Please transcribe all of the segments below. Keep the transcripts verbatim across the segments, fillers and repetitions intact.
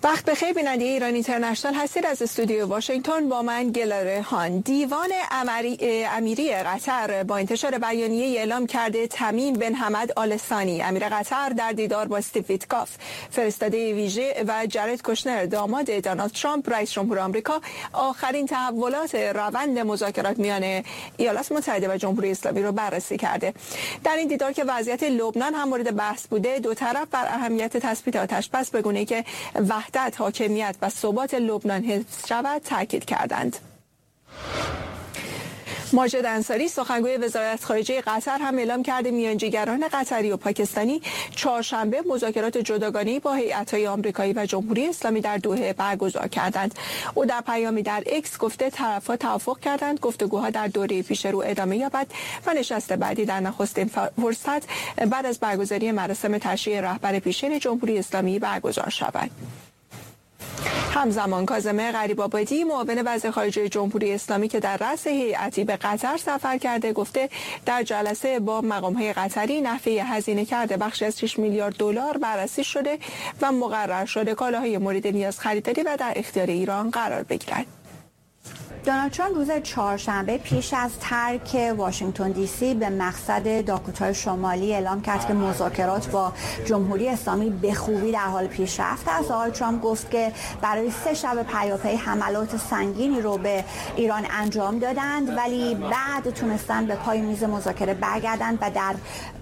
وقت بخیر بیننده ایران اینترنشنال هستید. از استودیو واشنگتن با من گلاره هان. دیوان امیری قطر با انتشار بیانیه اعلام کرده تمیم بن حمد آل ثانی امیر قطر در دیدار با استیو ویتکاف فرستاده ویژه و جارد کوشنر داماد دونالد ترامپ رئیس جمهور آمریکا آخرین تحولات روند مذاکرات میان ایالات متحده و جمهوری اسلامی رو بررسی کرده. در این دیدار که وضعیت لبنان هم مورد بحث بوده، دو طرف بر اهمیت تثبیت آتش‌بس به گونه‌ای که وحدت، حاکمیت و ثبات لبنان حفظ شود تاکید کردند. ماجد انصاری سخنگوی وزارت خارجه قطر هم اعلام کرده میانجیگران قطری و پاکستانی چهارشنبه مذاکرات جداگانه‌ای با هیئت‌های آمریکایی و جمهوری اسلامی در دوحه برگزار کردند. او در پیامی در اکس گفته طرف‌ها توافق کردند گفتگوها در دوره پیش رو ادامه یابد و نشست بعدی در نخستین فرصت بعد از برگزاری مراسم تشرییع رهبر پیشین جمهوری اسلامی برگزار شود. همزمان کاظم غریب‌آبادی معاون وزیر خارجه جمهوری اسلامی که در رأس هیئتی به قطر سفر کرده گفته در جلسه با مقام‌های قطری نحوه هزینه کرده بخشی از شش میلیارد دلار بررسی شده و مقرر شده کالاهای مورد نیاز خریداری و در اختیار ایران قرار بگیرد. دونالد ترامپ روز چهارشنبه پیش از ترک واشنگتن دی سی به مقصد داکوتای شمالی اعلام کرد که مذاکرات با جمهوری اسلامی به خوبی در حال پیشرفت است. آقای ترامپ گفت که برای سه شب پیاپی حملات سنگینی رو به ایران انجام دادند ولی بعد تونستن به پای میز مذاکره برگردند و در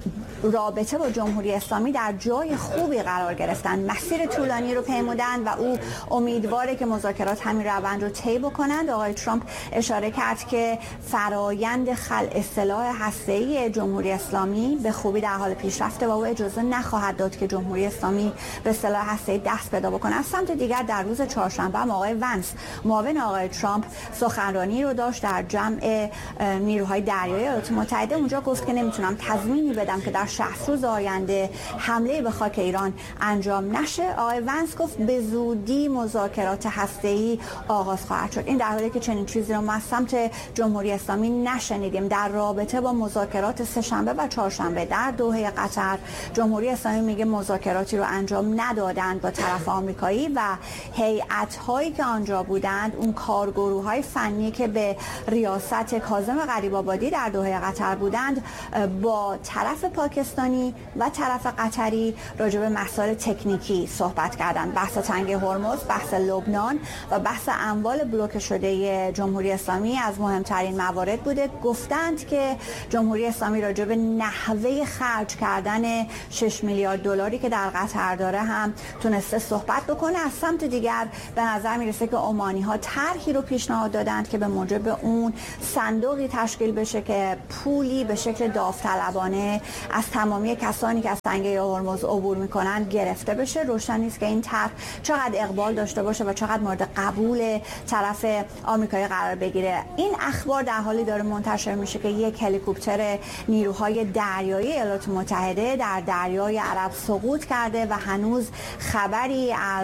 رابطه با جمهوری اسلامی در جای خوبی قرار گرفتن. مسیر طولانی رو پیمودند و او امیدواره که مذاکرات همین روند رو طی بکنند. آقای ترامپ اشاره کرد که فرایند خلع سلاح هسته‌ای جمهوری اسلامی به خوبی در حال پیشرفته و او اجازه نخواهد داد که جمهوری اسلامی به سلاح هسته‌ای دست پیدا بکنه. از سمت دیگر در روز چهارشنبه هم آقای ونس معاون آقای ترامپ سخنرانی رو داشت در جمع نیروهای دریایی ایالات متحده. اونجا گفت که نمیتونم تضمینی بدم که در شصت روز آینده حمله به خاک ایران انجام نشه. آقای ونس گفت به زودی مذاکرات هسته‌ای آغاز خواهد شد. این در حالی که چنین چیزی رو ما از سمت جمهوری اسلامی نشنیدیم. در رابطه با مذاکرات سه‌شنبه و چهارشنبه در دوحه قطر جمهوری اسلامی میگه مذاکراتی رو انجام ندادند با طرف آمریکایی و هیئت‌هایی که آنجا بودند، اون کارگروه‌های فنی که به ریاست کاظم غریب‌آبادی در دوحه قطر بودند، با طرف پاکستانی و طرف قطری راجع به مسائل تکنیکی صحبت کردند. بحث تنگه هرمز، بحث لبنان و بحث اموال بلوکه شده جمهوری اسلامی از مهمترین موارد بوده. گفتند که جمهوری اسلامی راجع به نحوه خرج کردن شش میلیارد دلاری که در قطر داره هم تونسته صحبت بکنه. از سمت دیگر به نظر میرسه که عمانی ها طرحی رو پیشنهاد دادند که به موجب اون صندوقی تشکیل بشه که پولی به شکل داوطلبانه از تمامی کسانی که از تنگه هرمز عبور میکنن گرفته بشه. روشن نیست که این طرح چقدر اقبال داشته باشه و چقدر مورد قبول طرف آمریکایی قرار بگیره. این اخبار در حالی داره منتشر میشه که یک هلیکوپتر نیروهای دریایی ایالات متحده در دریای عرب سقوط کرده و هنوز خبری از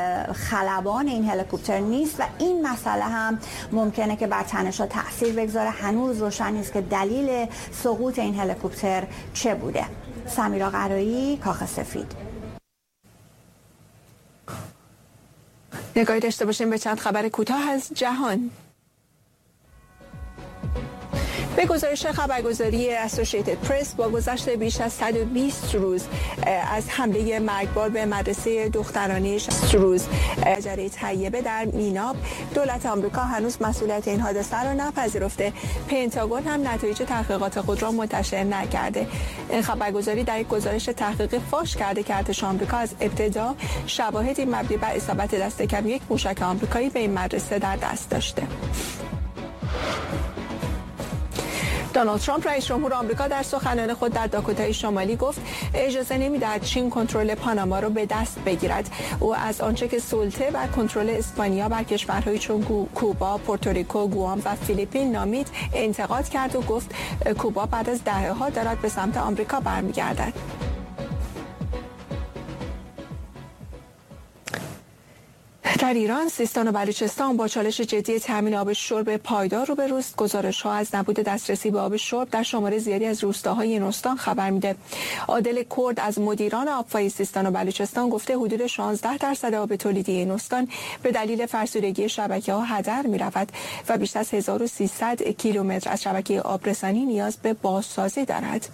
خلبان این هلیکوپتر نیست و این مسئله هم ممکنه که بر تنش‌ها تاثیر بگذاره. هنوز روشن نیست که دلیل سقوط این هلیکوپتر چه بوده. سمیرا قرایی، کاخ سفید. نگاهی داشته باشیم به چند خبر کوتاه از جهان. به گزارش خبرگزاری اسوسییتد پرس با گذشت بیش از صد و بیست روز از حمله مرگبار به مدرسه دخترانه شصت روز شجره طیبه در میناب، دولت آمریکا هنوز مسئولیت این حادثه را نپذیرفته. پنتاگون هم نتایج تحقیقات خود را منتشر نکرده. این خبرگزاری در یک گزارش تحقیقی فاش کرده که ارتش آمریکا از ابتدا شواهدی مبنی بر اصابت دست کم یک موشک آمریکایی به این مدرسه در دست داشته. دونالد ترامپ رئیس جمهور آمریکا در سخنان خود در داکوتای شمالی گفت اجازه نمی‌دهد چین کنترل پاناما را به دست بگیرد. او از آنچه که سلطه و کنترل اسپانیا بر کشورهای چون کوبا، پورتوریکو، گوام و فیلیپین نامید انتقاد کرد و گفت کوبا بعد از دهه‌ها دارد به سمت آمریکا برمیگردد. در ایران سیستان و بلوچستان با چالش جدی تامین آب شرب پایدار روبروست. گزارش‌ها از نبود دسترسی به آب شرب در شماره زیادی از روستاهای این استان خبر میده. عادل کرد از مدیران آبفای سیستان و بلوچستان گفته حدود شانزده درصد آب تولیدی این استان به دلیل فرسودگی شبکه‌ها هدر می‌رود و بیش از هزار و سیصد کیلومتر از شبکه آبرسانی نیاز به بازسازی دارد.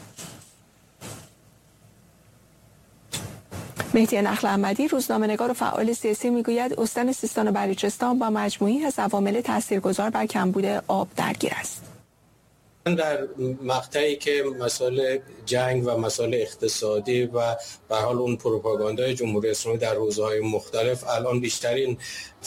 مهدی نخل احمدی روزنامه‌نگار و فعال سیاسی میگوید استان سیستان و بلوچستان با مجموعی از عوامل تاثیرگذار بر کمبود آب درگیر است. در مقطعی که مسائل جنگ و مسائل اقتصادی و به حال اون پروپاگاندای جمهوری اسلامی در حوزه‌های مختلف الان بیشترین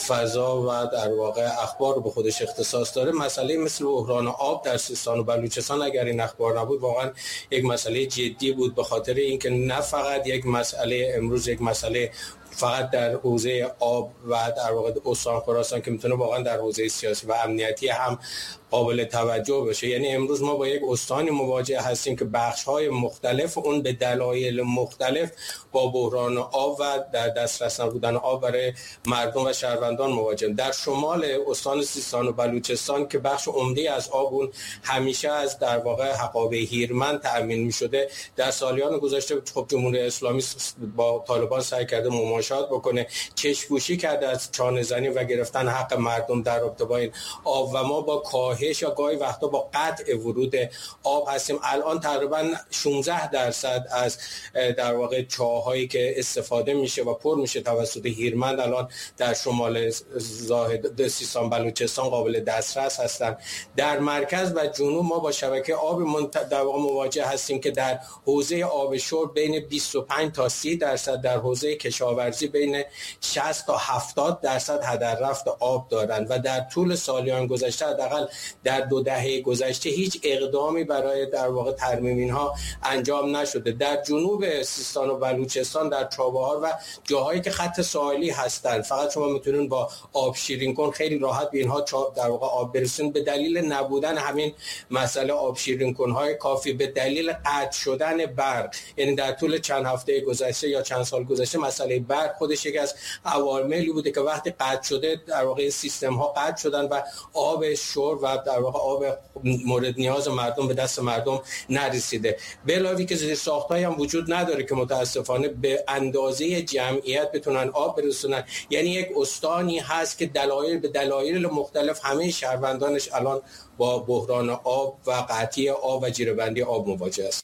فضا و در واقع اخبار رو به خودش اختصاص داره، مسئله مثل بحران آب در سیستان و بلوچستان اگر این اخبار نبود واقعا یک مسئله جدی بود، به خاطر اینکه نه فقط یک مسئله امروز یک مسئله فقط در حوزه آب و در واقع استان خراسان که میتونه واقعا در حوزه سیاسی و امنیتی هم قابل توجه بشه. یعنی امروز ما با یک استانی مواجه هستیم که بخش‌های مختلف اون به دلایل مختلف با بحران آب و در دسترس نبودن آب برای مردم و شهروندان مواجهیم. در شمال استان سیستان و بلوچستان که بخش عمده از آب اون همیشه از در واقع حقابه هیرمند تأمین می‌شده، در سالیان گذشته خب جمهوری اسلامی با طالبان سعی کرده مماشات بکنه، چشم‌پوشی کرده از چانه‌زنی و گرفتن حق مردم در رابطه با این آب و ما با کاهش یا گاهی وقتا با قطع ورود آب هستیم. الان تقریبا شانزده درصد از در واقع چاهایی که استفاده میشه و پر میشه توسط هیرمند الان در شمال زاهد سیستان بلوچستان قابل دسترس هستند. در مرکز و جنوب ما با شبکه آب در واقع مواجه هستیم که در حوزه آب شرب بین بیست و پنج تا سی درصد، در حوزه کشاورزی بین شصت تا هفتاد درصد هدر رفت آب دارند و در طول سالیان گذشته حداقل در دو دهه گذشته هیچ اقدامی برای در واقع ترمیم اینها انجام نشده. در جنوب سیستان و بلوچستان در چابهار و جاهایی که خط ساحلی هستند فقط شما میتونید با آب شیرین کن خیلی راحت به اینها در واقع آب برسونید. به دلیل نبودن همین مسئله آب شیرین کن های کافی، به دلیل قطع شدن برق، یعنی در طول چند هفته گذشته یا چند سال گذشته مسئله برق خودش یک از عواملی بوده که وقتی قطع شده در واقع سیستم ها قطع شدن و آب شرب و در واقع آب مورد نیاز مردم به دست مردم نرسیده. به علاوه که زیرساخت‌هایی هم وجود نداره که متاسفانه به اندازه جمعیت بتونن آب برسونن. یعنی یک استانی هست که دلایل به دلایل مختلف همه شهروندانش الان با بحران آب و قطعی آب و جیره‌بندی آب مواجه است.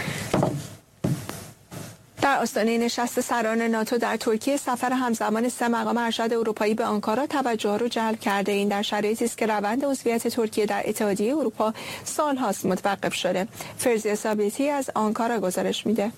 در آستانه نشست سران ناتو در ترکیه سفر همزمان سه مقام ارشد اروپایی به آنکارا توجه را جلب کرده. این در شرایطی است که روند عضویت ترکیه در اتحادیه اروپا سال‌هاست متوقف شده. فرزیه ثابتی از آنکارا گزارش میده.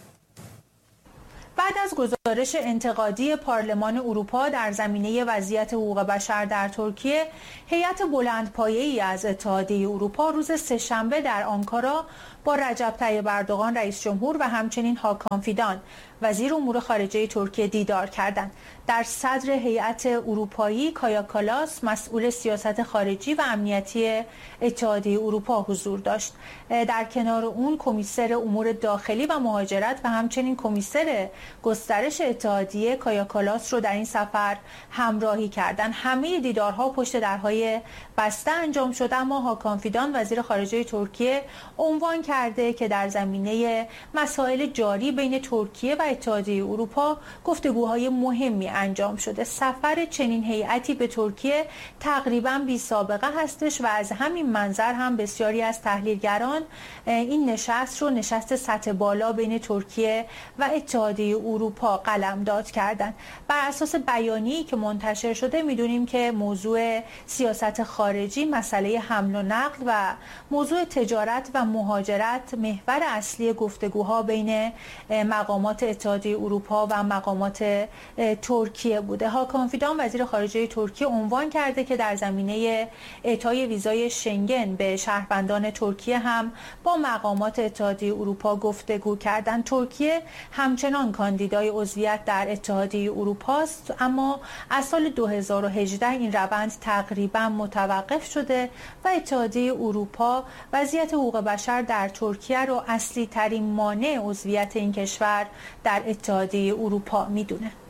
بعد از گزارش انتقادی پارلمان اروپا در زمینه وضعیت حقوق بشر در ترکیه، هیئت بلندپایه‌ای از اتحادیه اروپا روز سه‌شنبه در آنکارا با رجب طیب اردوغان رئیس جمهور و همچنین هاکان فیدان وزیر امور خارجه ترکیه دیدار کردند. در صدر هیئت اروپایی کایا کالاس مسئول سیاست خارجی و امنیتی اتحادیه اروپا حضور داشت. در کنار اون کمیسر امور داخلی و مهاجرت و همچنین کمیسر گسترش اتحادیه کایا کالاس رو در این سفر همراهی کردند. همه دیدارها پشت درهای بسته انجام شد، اما هاکان فیدان وزیر خارجه ترکیه عنوان کرده که در زمینه مسائل جاری بین ترکیه و اتحادیه اروپا گفتگوهای مهمی انجام شده. سفر چنین هیئتی به ترکیه تقریباً بی سابقه هستش و از همین منظر هم بسیاری از تحلیلگران این نشست رو نشست سطح بالا بین ترکیه و اتحادیه اروپا قلمداد کردند. بر اساس بیانیه‌ای که منتشر شده میدونیم که موضوع سیاست خارجی، مسئله حمل و نقل و موضوع تجارت و مهاجرت محور اصلی گفتگوها بین مقامات اتحادیه اروپا و مقامات ترکیه بوده. هاکان فیدان وزیر خارجه ترکیه عنوان کرده که در زمینه اعطای ویزای شنگن به شهروندان ترکیه هم با مقامات اتحادیه اروپا گفتگو کردند. ترکیه همچنان کاندیدای عضویت در اتحادیه اروپا است، اما از سال دو هزار و هجده این روند تقریبا متوقف شده و اتحادیه اروپا وضعیت حقوق بشر در ترکیه رو اصلی ترین مانع عضویت این کشور در اتحادیه اروپا میدونه.